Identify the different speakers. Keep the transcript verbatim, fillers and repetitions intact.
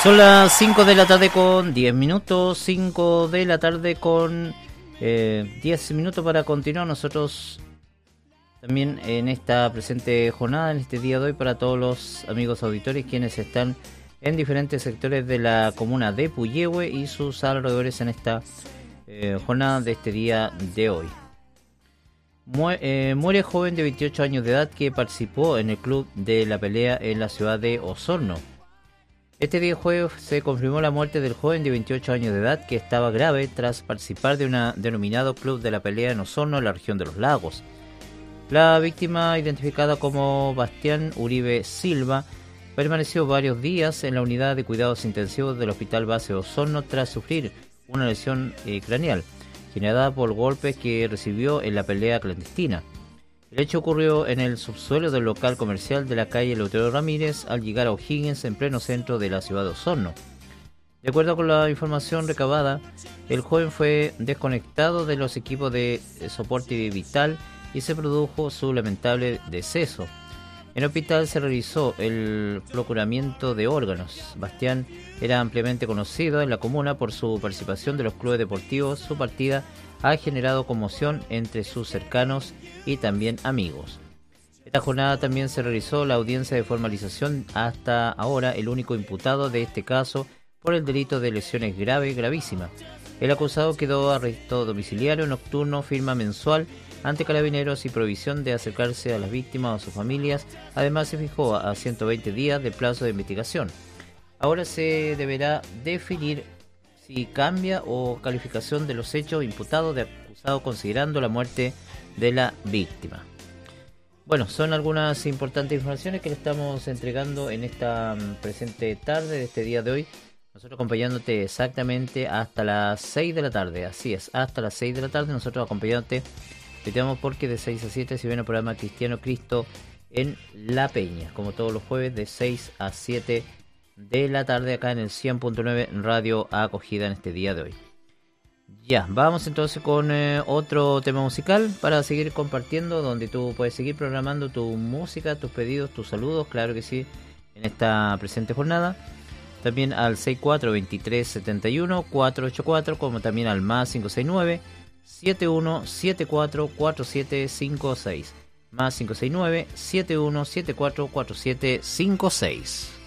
Speaker 1: Son las cinco de la tarde con diez minutos, cinco de la tarde con eh, diez minutos para continuar nosotros también en esta presente jornada, en este día de hoy, para todos los amigos auditores quienes están en diferentes sectores de la comuna de Puyehue y sus alrededores en esta eh, jornada de este día de hoy. Muere, eh, muere joven de veintiocho años de edad que participó en el club de la pelea en la ciudad de Osorno. Este día jueves se confirmó la muerte del joven de veintiocho años de edad que estaba grave tras participar de un denominado club de la pelea en Osorno, en la región de los Lagos. La víctima, identificada como Bastián Uribe Silva, permaneció varios días en la unidad de cuidados intensivos del Hospital Base Osorno tras sufrir una lesión eh, craneal, generada por golpes que recibió en la pelea clandestina. El hecho ocurrió en el subsuelo del local comercial de la calle Eleuterio Ramírez al llegar a O'Higgins, en pleno centro de la ciudad de Osorno. De acuerdo con la información recabada, el joven fue desconectado de los equipos de soporte vital y se produjo su lamentable deceso. En el hospital se realizó el procuramiento de órganos. Bastián era ampliamente conocido en la comuna por su participación de los clubes deportivos. Su partida ha generado conmoción entre sus cercanos y también amigos. Esta jornada también se realizó la audiencia de formalización, hasta ahora el único imputado de este caso por el delito de lesiones graves y gravísimas. El acusado quedó arresto domiciliario nocturno, firma mensual ante Carabineros y prohibición de acercarse a las víctimas o a sus familias. Además, se fijó a ciento veinte días de plazo de investigación. Ahora se deberá definir si cambia o calificación de los hechos imputados de acusado, considerando la muerte de la víctima. Bueno, son algunas importantes informaciones que le estamos entregando en esta presente tarde de este día de hoy. Nosotros acompañándote exactamente hasta las seis de la tarde. Así es, hasta las seis de la tarde nosotros acompañándote. Te damos porque de seis a siete se viene el programa Cristiano Cristo en La Peña, como todos los jueves de seis a siete de la tarde acá en el cien punto nueve Radio Acogida en este día de hoy. Ya, vamos entonces con eh, otro tema musical para seguir compartiendo, donde tú puedes seguir programando tu música, tus pedidos, tus saludos, claro que sí, en esta presente jornada. También al seis cuatro dos tres siete uno cuatro ocho cuatro, como también al más cinco seis nueve siete uno siete cuatro cuatro siete cinco seis, más cinco seis nueve siete uno siete cuatro cuatro siete cinco seis.